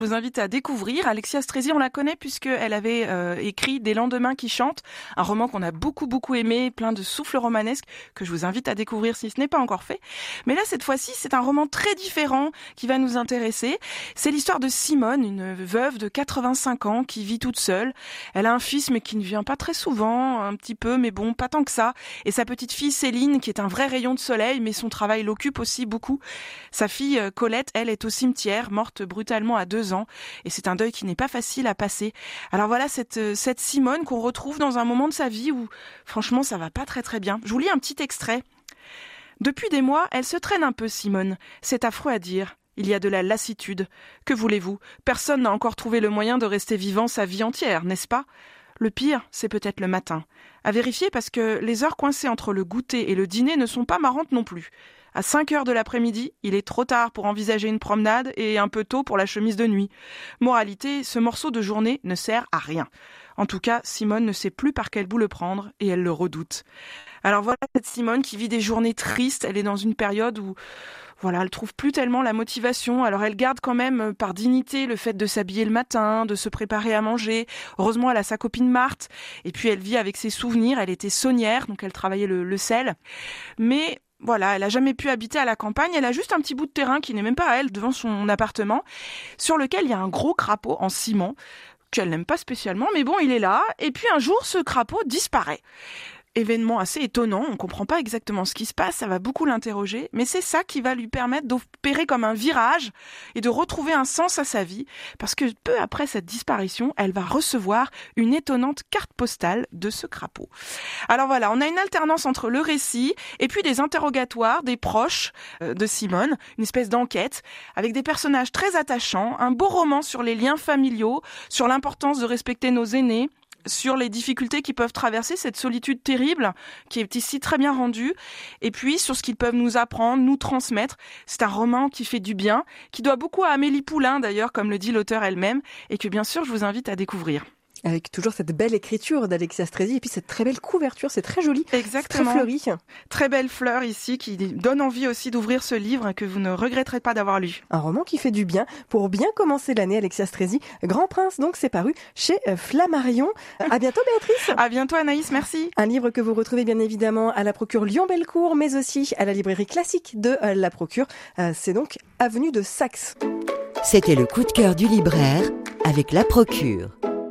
Je vous invite à découvrir. Alexia Stresi, on la connaît puisqu'elle avait écrit Des lendemains qui chantent, un roman qu'on a beaucoup aimé, plein de souffles romanesques, que je vous invite à découvrir si ce n'est pas encore fait. Mais là, cette fois-ci, c'est un roman très différent qui va nous intéresser. C'est l'histoire de Simone, une veuve de 85 ans qui vit toute seule. Elle a un fils mais qui ne vient pas très souvent, un petit peu, mais bon, pas tant que ça. Et sa petite fille Céline, qui est un vrai rayon de soleil, mais son travail l'occupe aussi beaucoup. Sa fille Colette, elle, est au cimetière, morte brutalement à 2 ans. Et c'est un deuil qui n'est pas facile à passer. Alors voilà cette Simone qu'on retrouve dans un moment de sa vie où franchement ça va pas très bien. Je vous lis un petit extrait. Depuis des mois, elle se traîne un peu, Simone. C'est affreux à dire. Il y a de la lassitude. Que voulez-vous ? Personne n'a encore trouvé le moyen de rester vivant sa vie entière, n'est-ce pas ? Le pire, c'est peut-être le matin. À vérifier parce que les heures coincées entre le goûter et le dîner ne sont pas marrantes non plus. À 5 heures de l'après-midi, il est trop tard pour envisager une promenade et un peu tôt pour la chemise de nuit. Moralité, ce morceau de journée ne sert à rien. En tout cas, Simone ne sait plus par quel bout le prendre et elle le redoute. Alors voilà cette Simone qui vit des journées tristes. Elle est dans une période où elle trouve plus tellement la motivation. Alors elle garde quand même par dignité le fait de s'habiller le matin, de se préparer à manger. Heureusement, elle a sa copine Marthe. Et puis elle vit avec ses souvenirs. Elle était saunière, donc elle travaillait le sel. Mais voilà, elle a jamais pu habiter à la campagne. Elle a juste un petit bout de terrain qui n'est même pas à elle devant son appartement, sur lequel il y a un gros crapaud en ciment qu'elle n'aime pas spécialement. Mais bon, il est là. Et puis un jour, ce crapaud disparaît. Événement assez étonnant, on ne comprend pas exactement ce qui se passe, ça va beaucoup l'interroger, mais c'est ça qui va lui permettre d'opérer comme un virage et de retrouver un sens à sa vie, parce que peu après cette disparition, elle va recevoir une étonnante carte postale de ce crapaud. Alors voilà, on a une alternance entre le récit et puis des interrogatoires des proches de Simone, une espèce d'enquête, avec des personnages très attachants, un beau roman sur les liens familiaux, sur l'importance de respecter nos aînés, sur les difficultés qu'ils peuvent traverser, cette solitude terrible qui est ici très bien rendue, et puis sur ce qu'ils peuvent nous apprendre, nous transmettre. C'est un roman qui fait du bien, qui doit beaucoup à Amélie Poulain d'ailleurs, comme le dit l'auteur elle-même, et que bien sûr je vous invite à découvrir. Avec toujours cette belle écriture d'Alexia Stresi et puis cette très belle couverture, c'est très joli. Exactement. Très fleuri. Très belle fleur ici qui donne envie aussi d'ouvrir ce livre que vous ne regretterez pas d'avoir lu. Un roman qui fait du bien pour bien commencer l'année, Alexia Stresi. Grand Prince, donc, c'est paru chez Flammarion. À bientôt, Béatrice. À bientôt, Anaïs, merci. Un livre que vous retrouvez bien évidemment à la Procure Lyon-Bellecour, mais aussi à la librairie classique de la Procure. C'est donc avenue de Saxe. C'était le coup de cœur du libraire avec la Procure.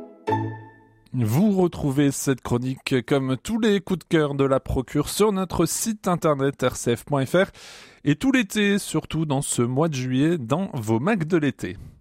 Vous retrouvez cette chronique comme tous les coups de cœur de la Procure sur notre site internet rcf.fr et tout l'été, surtout dans ce mois de juillet, dans vos Macs de l'été.